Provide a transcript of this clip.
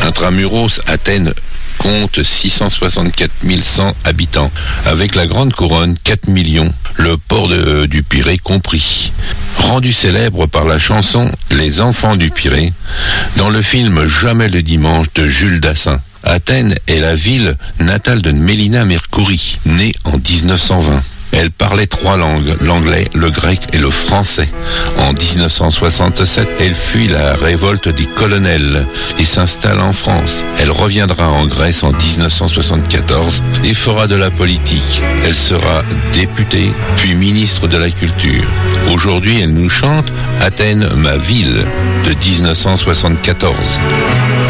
Intramuros, Athènes compte 664 100 habitants. Avec la Grande Couronne, 4 millions, le port du Pirée compris. Rendu célèbre par la chanson « Les enfants du Pirée » dans le film « Jamais le dimanche » de Jules Dassin. Athènes est la ville natale de Mélina Mercouri, née en 1920. Elle parlait 3 langues, l'anglais, le grec et le français. En 1967, elle fuit la révolte des colonels et s'installe en France. Elle reviendra en Grèce en 1974 et fera de la politique. Elle sera députée, puis ministre de la Culture. Aujourd'hui, elle nous chante « Athènes, ma ville » de 1974.